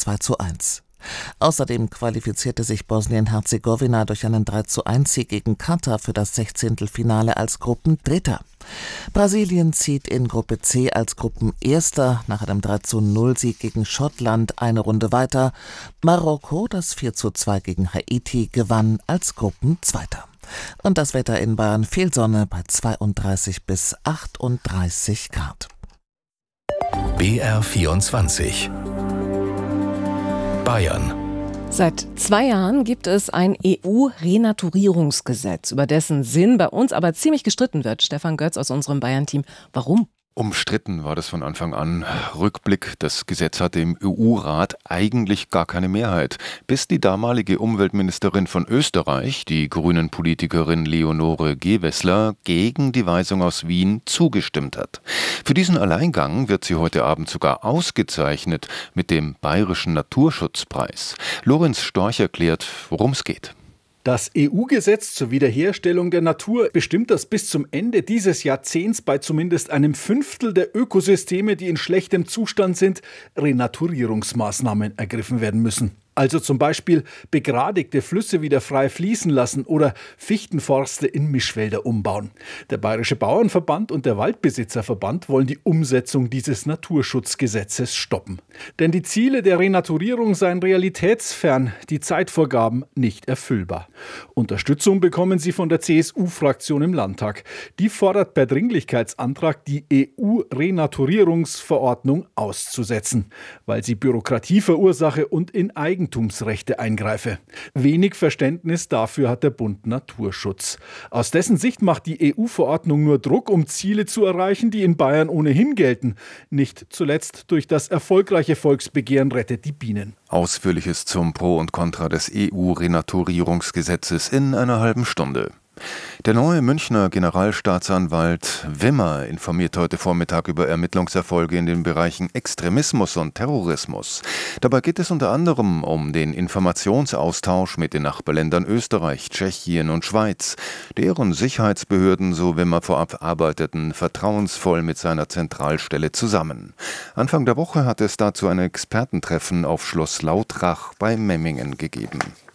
2:1. Außerdem qualifizierte sich Bosnien-Herzegowina durch einen 3:1-Sieg gegen Katar für das Sechzehntelfinale als Gruppendritter. Brasilien zieht in Gruppe C als Gruppenerster nach einem 3:0-Sieg gegen Schottland eine Runde weiter. Marokko, das 4:2 gegen Haiti, gewann als Gruppenzweiter. Und das Wetter in Bayern: viel Sonne bei 32 bis 38 Grad. BR24 Bayern. Seit 2 Jahren gibt es ein EU-Renaturierungsgesetz, über dessen Sinn bei uns aber ziemlich gestritten wird. Stefan Götz aus unserem Bayern-Team. Warum? Umstritten war das von Anfang an. Rückblick: Das Gesetz hatte im EU-Rat eigentlich gar keine Mehrheit, bis die damalige Umweltministerin von Österreich, die Grünen-Politikerin Leonore Gewessler, gegen die Weisung aus Wien zugestimmt hat. Für diesen Alleingang wird sie heute Abend sogar ausgezeichnet mit dem Bayerischen Naturschutzpreis. Lorenz Storch erklärt, worum es geht. Das EU-Gesetz zur Wiederherstellung der Natur bestimmt, dass bis zum Ende dieses Jahrzehnts bei zumindest einem Fünftel der Ökosysteme, die in schlechtem Zustand sind, Renaturierungsmaßnahmen ergriffen werden müssen. Also zum Beispiel begradigte Flüsse wieder frei fließen lassen oder Fichtenforste in Mischwälder umbauen. Der Bayerische Bauernverband und der Waldbesitzerverband wollen die Umsetzung dieses Naturschutzgesetzes stoppen. Denn die Ziele der Renaturierung seien realitätsfern, die Zeitvorgaben nicht erfüllbar. Unterstützung bekommen sie von der CSU-Fraktion im Landtag. Die fordert per Dringlichkeitsantrag, die EU-Renaturierungsverordnung auszusetzen, weil sie Bürokratie verursache und in Eigentumsrechte eingreife. Wenig Verständnis dafür hat der Bund Naturschutz. Aus dessen Sicht macht die EU-Verordnung nur Druck, um Ziele zu erreichen, die in Bayern ohnehin gelten. Nicht zuletzt durch das erfolgreiche Volksbegehren Rettet die Bienen. Ausführliches zum Pro und Contra des EU-Renaturierungsgesetzes in einer halben Stunde. Der neue Münchner Generalstaatsanwalt Wimmer informiert heute Vormittag über Ermittlungserfolge in den Bereichen Extremismus und Terrorismus. Dabei geht es unter anderem um den Informationsaustausch mit den Nachbarländern Österreich, Tschechien und Schweiz. Deren Sicherheitsbehörden, so Wimmer vorab, arbeiteten vertrauensvoll mit seiner Zentralstelle zusammen. Anfang der Woche hat es dazu ein Expertentreffen auf Schloss Lautrach bei Memmingen gegeben.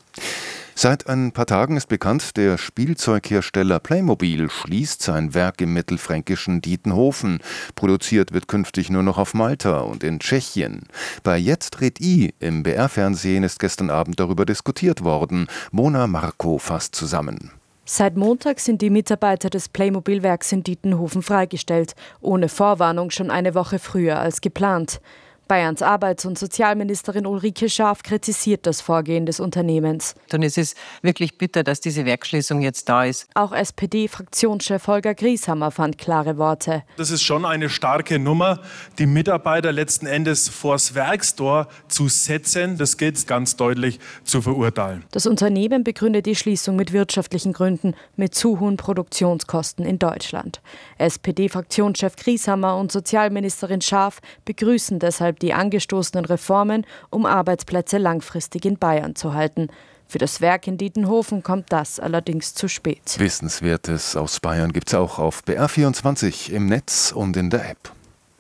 Seit ein paar Tagen ist bekannt, der Spielzeughersteller Playmobil schließt sein Werk im mittelfränkischen Dietenhofen. Produziert wird künftig nur noch auf Malta und in Tschechien. Bei Jetzt red I im BR-Fernsehen ist gestern Abend darüber diskutiert worden. Mona Marco fasst zusammen. Seit Montag sind die Mitarbeiter des Playmobil-Werks in Dietenhofen freigestellt, ohne Vorwarnung schon eine Woche früher als geplant. Bayerns Arbeits- und Sozialministerin Ulrike Schaaf kritisiert das Vorgehen des Unternehmens. Und es ist wirklich bitter, dass diese Werksschließung jetzt da ist. Auch SPD-Fraktionschef Holger Grieshammer fand klare Worte. Das ist schon eine starke Nummer, die Mitarbeiter letzten Endes vors Werkstor zu setzen. Das gilt ganz deutlich zu verurteilen. Das Unternehmen begründet die Schließung mit wirtschaftlichen Gründen, mit zu hohen Produktionskosten in Deutschland. SPD-Fraktionschef Grieshammer und Sozialministerin Schaaf begrüßen deshalb die angestoßenen Reformen, um Arbeitsplätze langfristig in Bayern zu halten. Für das Werk in Dietenhofen kommt das allerdings zu spät. Wissenswertes aus Bayern gibt's auch auf BR24 im Netz und in der App.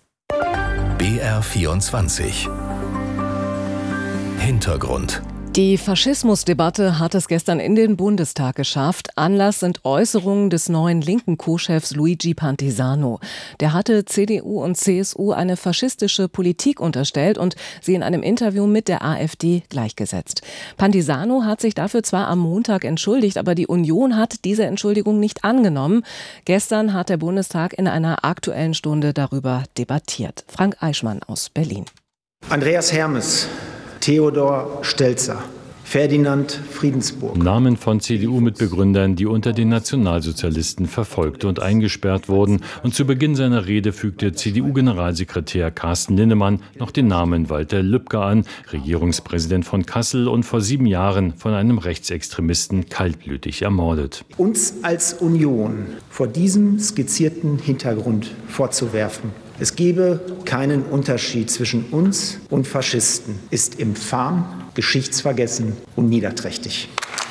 BR24 Hintergrund. Die Faschismusdebatte hat es gestern in den Bundestag geschafft. Anlass sind Äußerungen des neuen linken Co-Chefs Luigi Pantisano. Der hatte CDU und CSU eine faschistische Politik unterstellt und sie in einem Interview mit der AfD gleichgesetzt. Pantisano hat sich dafür zwar am Montag entschuldigt, aber die Union hat diese Entschuldigung nicht angenommen. Gestern hat der Bundestag in einer Aktuellen Stunde darüber debattiert. Frank Eichmann aus Berlin. Andreas Hermes, Theodor Stelzer, Ferdinand Friedensburg. Namen von CDU-Mitbegründern, die unter den Nationalsozialisten verfolgt und eingesperrt wurden. Und zu Beginn seiner Rede fügte CDU-Generalsekretär Carsten Linnemann noch den Namen Walter Lübcke an, Regierungspräsident von Kassel und vor 7 Jahren von einem Rechtsextremisten kaltblütig ermordet. Uns als Union vor diesem skizzierten Hintergrund vorzuwerfen, es gebe keinen Unterschied zwischen uns und Faschisten, ist infam, geschichtsvergessen und niederträchtig.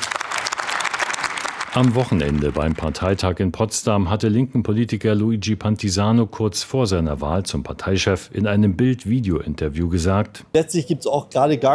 Am Wochenende beim Parteitag in Potsdam hatte linken Politiker Luigi Pantisano kurz vor seiner Wahl zum Parteichef in einem Bild-Video-Interview gesagt: Letztlich gibt es auch gerade gar